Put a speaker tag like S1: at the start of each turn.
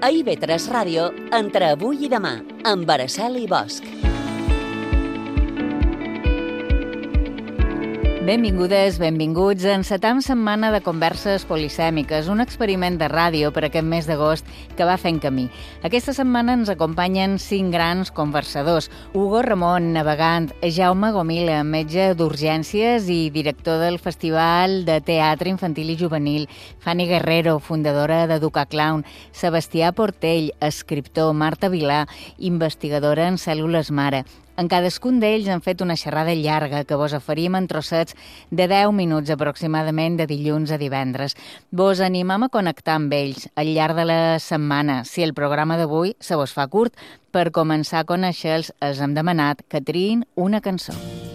S1: A IB3 Ràdio, entre avui i demà, amb Araceli Bosch.
S2: Benvingudes, benvinguts a Encetam setmana de converses polisèmiques, un experiment de ràdio per aquest mes d'agost que va fent camí. Aquesta setmana ens acompanyen 5 grans conversadors. Hugo Ramon, navegant, Jaume Gomila, metge d'urgències i director del Festival de Teatre Infantil i Juvenil, Fanny Guerrero, fundadora d'Educar Clown, Sebastià Portell, escriptor, Marta Vilà, investigadora en cèl·lules mare. En cadascun d'ells han fet una xerrada llarga que vos oferim en trossets de 10 minuts aproximadament de dilluns a divendres. Vos animam a connectar amb ells al llarg de la setmana. Si el programa d'avui se vos fa curt, per començar a conèixer-los els hem demanat que triïn una cançó.